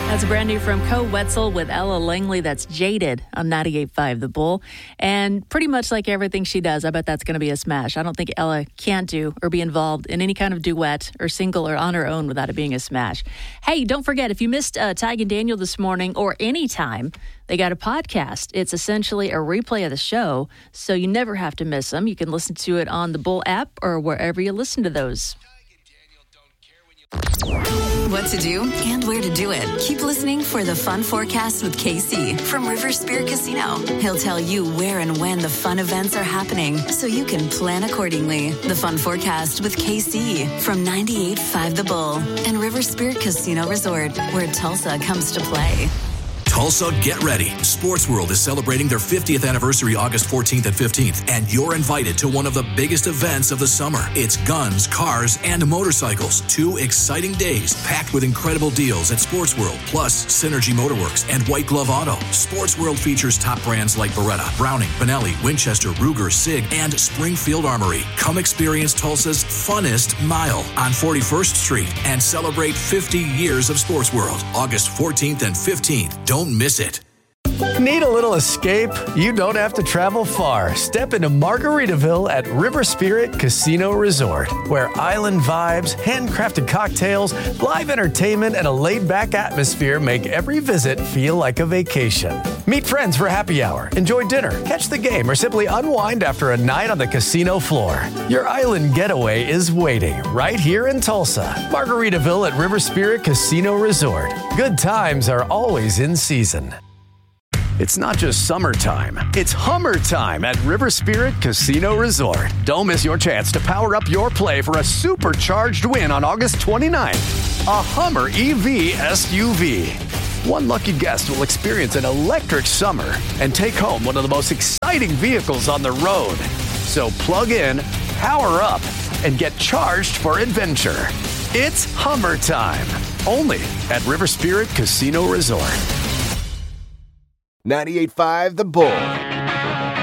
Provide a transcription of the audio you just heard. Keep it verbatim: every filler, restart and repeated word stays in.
That's brand new from Co Wetzel with Ella Langley. That's Jaded on ninety-eight point five The Bull. And pretty much like everything she does, I bet that's going to be a smash. I don't think Ella can do or be involved in any kind of duet or single or on her own without it being a smash. Hey, don't forget, if you missed uh, Tig and Daniel this morning or any time, they got a podcast. It's essentially a replay of the show, so you never have to miss them. You can listen to it on the Bull app or wherever you listen to those. What to do and where to do it. Keep listening for the Fun Forecast with K C from River Spirit Casino. He'll tell you where and when the fun events are happening so you can plan accordingly. The Fun Forecast with K C from ninety-eight point five The Bull and River Spirit Casino Resort, where Tulsa comes to play. Tulsa, get ready. Sports World is celebrating their fiftieth anniversary August fourteenth and fifteenth, and you're invited to one of the biggest events of the summer. It's guns, cars, and motorcycles. Two exciting days packed with incredible deals at Sports World, plus Synergy Motorworks and White Glove Auto. Sports World features top brands like Beretta, Browning, Benelli, Winchester, Ruger, Sig, and Springfield Armory. Come experience Tulsa's funnest mile on forty-first Street and celebrate fifty years of Sports World, August fourteenth and fifteenth. Don't Don't miss it. Need a little escape? You don't have to travel far. Step into Margaritaville at River Spirit Casino Resort, where island vibes, handcrafted cocktails, live entertainment, and a laid-back atmosphere make every visit feel like a vacation. Meet friends for happy hour, enjoy dinner, catch the game, or simply unwind after a night on the casino floor. Your island getaway is waiting right here in Tulsa. Margaritaville at River Spirit Casino Resort. Good times are always in season. It's not just summertime, it's Hummer time at River Spirit Casino Resort. Don't miss your chance to power up your play for a supercharged win on August twenty-ninth. A Hummer E V S U V. One lucky guest will experience an electric summer and take home one of the most exciting vehicles on the road. So plug in, power up, and get charged for adventure. It's Hummer time, only at River Spirit Casino Resort. ninety-eight point five The Bull.